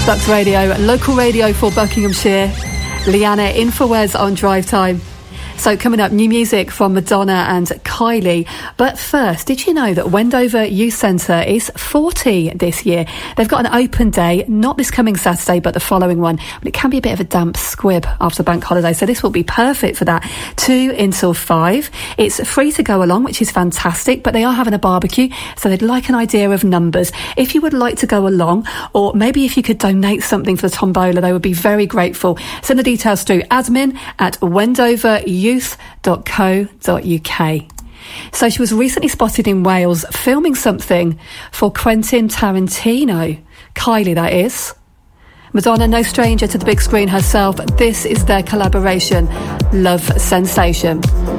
Flux Radio, local radio for Buckinghamshire. Leanna in for Wes on Drive Time. So coming up, new music from Madonna and Kylie. But first, did you know that Wendover Youth Centre is 40 this year? They've got an open day, not this coming Saturday, but the following one. But it can be a bit of a damp squib after bank holiday, so this will be perfect for that. 2 until 5. It's free to go along, which is fantastic, but they are having a barbecue, so they'd like an idea of numbers. If you would like to go along, or maybe if you could donate something for the tombola, they would be very grateful. Send the details through admin@wendoveryouth.co.uk. So she was recently spotted in Wales filming something for Quentin Tarantino. Kylie, that is. Madonna, no stranger to the big screen herself. This is their collaboration, Love Sensation.